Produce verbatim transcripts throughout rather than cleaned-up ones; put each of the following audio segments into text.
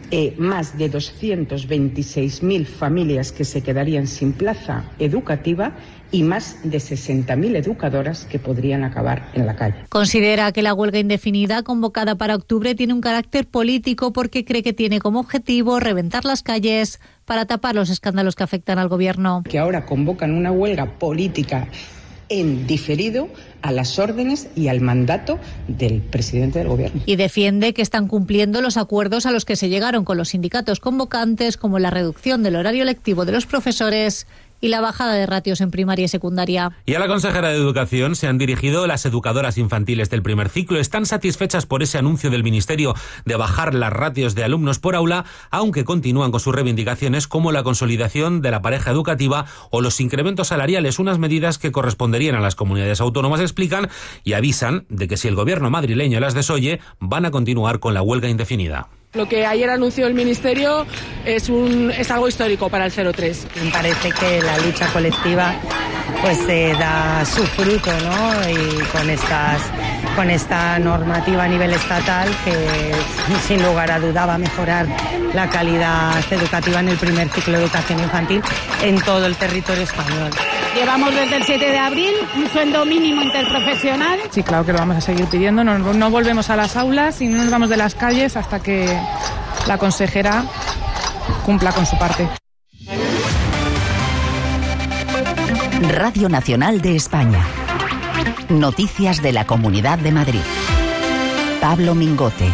eh, más de doscientas veintiséis mil familias que se quedarían sin plaza educativa y más de sesenta mil educadoras que podrían acabar en la calle. Considera que la huelga indefinida convocada para octubre tiene un carácter político porque cree que tiene como objetivo reventar las calles para tapar los escándalos que afectan al gobierno. Que ahora convocan una huelga política en diferido a las órdenes y al mandato del presidente del gobierno. Y defiende que están cumpliendo los acuerdos a los que se llegaron con los sindicatos convocantes, como la reducción del horario lectivo de los profesores y la bajada de ratios en primaria y secundaria. Y a la consejera de Educación se han dirigido las educadoras infantiles del primer ciclo. Están satisfechas por ese anuncio del Ministerio de bajar las ratios de alumnos por aula, aunque continúan con sus reivindicaciones como la consolidación de la pareja educativa o los incrementos salariales, unas medidas que corresponderían a las comunidades autónomas, explican, y avisan de que si el gobierno madrileño las desoye, van a continuar con la huelga indefinida. Lo que ayer anunció el Ministerio es, un, es algo histórico para el cero tres. Me parece que la lucha colectiva pues eh, da su fruto, ¿no? Y con, estas, con esta normativa a nivel estatal que sin lugar a duda va a mejorar la calidad educativa en el primer ciclo de educación infantil en todo el territorio español. Llevamos desde el siete de abril un sueldo mínimo interprofesional. Sí, claro que lo vamos a seguir pidiendo. No, no volvemos a las aulas y no nos vamos de las calles hasta que la consejera cumpla con su parte. Radio Nacional de España. Noticias de la Comunidad de Madrid. Pablo Mingote.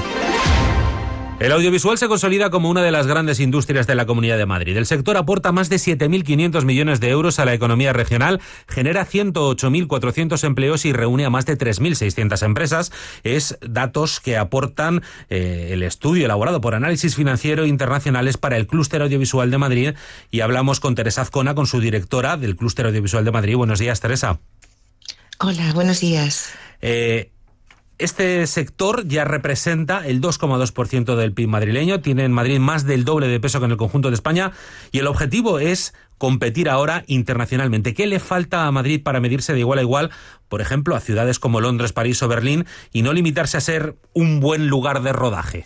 El audiovisual se consolida como una de las grandes industrias de la Comunidad de Madrid. El sector aporta más de siete mil quinientos millones de euros a la economía regional, genera ciento ocho mil cuatrocientos empleos y reúne a más de tres mil seiscientas empresas. Es datos que aportan eh, el estudio elaborado por Análisis Financiero Internacionales para el Clúster Audiovisual de Madrid. Y hablamos con Teresa Azcona, con su directora del Clúster Audiovisual de Madrid. Buenos días, Teresa. Hola, buenos días. Eh... Este sector ya representa el dos coma dos por ciento del P I B madrileño, tiene en Madrid más del doble de peso que en el conjunto de España y el objetivo es competir ahora internacionalmente. ¿Qué le falta a Madrid para medirse de igual a igual, por ejemplo, a ciudades como Londres, París o Berlín y no limitarse a ser un buen lugar de rodaje?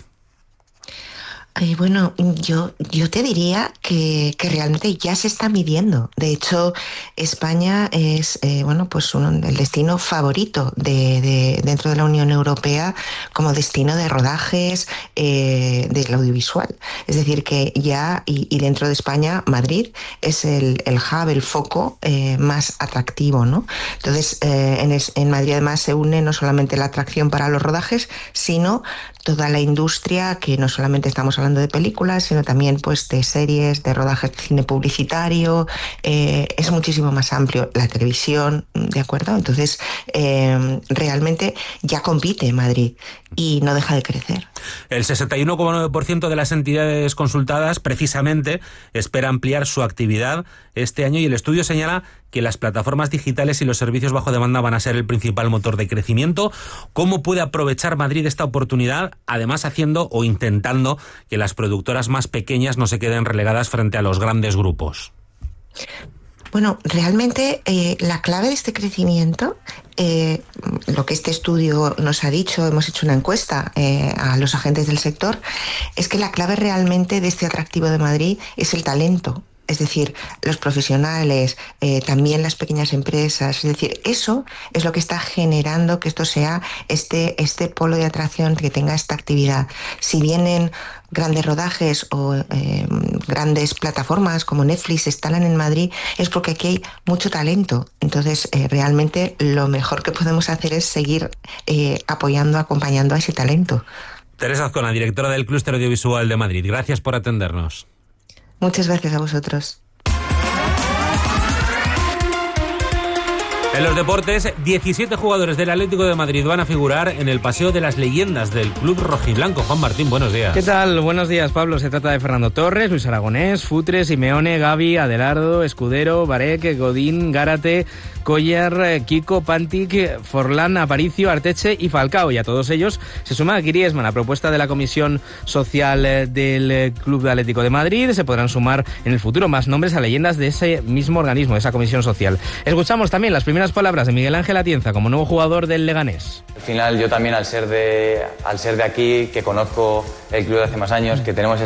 Eh, bueno, yo, yo te diría que, que realmente ya se está midiendo. De hecho, España es eh, bueno, pues un, el destino favorito de, de, dentro de la Unión Europea como destino de rodajes eh, del audiovisual. Es decir, que ya, y, y dentro de España, Madrid es el, el hub, el foco eh, más atractivo, ¿no? Entonces, eh, en, es, en Madrid además se une no solamente la atracción para los rodajes, sino toda la industria, que no solamente estamos hablando de películas, sino también pues de series, de rodajes de cine publicitario, eh, es muchísimo más amplio, la televisión, ¿de acuerdo? Entonces, eh, realmente ya compite Madrid y no deja de crecer. El sesenta y uno coma nueve por ciento de las entidades consultadas precisamente espera ampliar su actividad este año y el estudio señala que las plataformas digitales y los servicios bajo demanda van a ser el principal motor de crecimiento. ¿Cómo puede aprovechar Madrid esta oportunidad, además haciendo o intentando que las productoras más pequeñas no se queden relegadas frente a los grandes grupos? Bueno, realmente eh, la clave de este crecimiento, eh, lo que este estudio nos ha dicho, hemos hecho una encuesta eh, a los agentes del sector, es que la clave realmente de este atractivo de Madrid es el talento. Es decir, los profesionales, eh, también las pequeñas empresas, es decir, eso es lo que está generando que esto sea este, este polo de atracción, que tenga esta actividad. Si vienen grandes rodajes o eh, grandes plataformas como Netflix se instalan en Madrid, es porque aquí hay mucho talento. Entonces, eh, realmente lo mejor que podemos hacer es seguir eh, apoyando, acompañando a ese talento. Teresa Azcona, directora del Clúster Audiovisual de Madrid. Gracias por atendernos. Muchas gracias a vosotros. En los deportes, diecisiete jugadores del Atlético de Madrid van a figurar en el Paseo de las Leyendas del Club Rojiblanco. Juan Martín, buenos días. ¿Qué tal? Buenos días, Pablo. Se trata de Fernando Torres, Luis Aragonés, Futre, Simeone, Gavi, Adelardo, Escudero, Barek, Godín, Gárate, Collar, Kiko, Pantic, Forlán, Aparicio, Arteche y Falcao. Y a todos ellos se suma Griezmann. A propuesta de la Comisión Social del Club Atlético de Madrid, se podrán sumar en el futuro más nombres a leyendas de ese mismo organismo, de esa Comisión Social. Escuchamos también las primeras palabras de Miguel Ángel Atienza como nuevo jugador del Leganés. Al final yo también, al ser de, al ser de aquí, que conozco el club de hace más años, que tenemos